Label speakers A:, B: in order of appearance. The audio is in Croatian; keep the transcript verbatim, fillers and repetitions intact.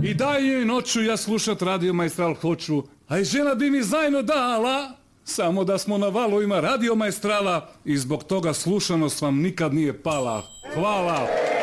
A: I daj noću ja slušat Radio Maestral hoću, a i žena bi mi zajedno dala, samo da smo na valovima Radio Maestrala i zbog toga slušanost vam nikad nije pala. Hvala!